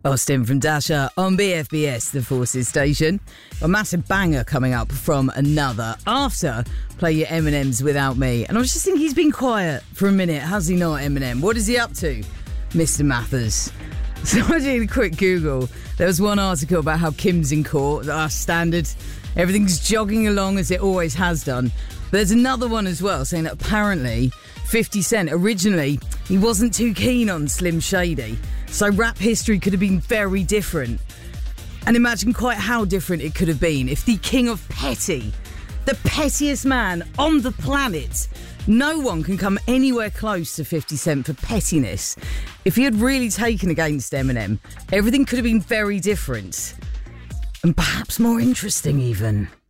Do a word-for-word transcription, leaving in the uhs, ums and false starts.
Austin from Dasher on B F B S, the Forces station. A massive banger coming up from another after Play Your M and M's Without Me. And I was just thinking, he's been quiet for a minute, has he not, Eminem? What is he up to, Mister Mathers? So I did a quick Google. There was one article about how Kim's in court, our standard. Everything's jogging along as it always has done. But there's another one as well saying that apparently fifty Cent, originally, he wasn't too keen on Slim Shady. So rap history could have been very different. And imagine quite how different it could have been if the king of petty, the pettiest man on the planet, no one can come anywhere close to fifty Cent for pettiness. If he had really taken against Eminem, everything could have been very different. And perhaps more interesting even.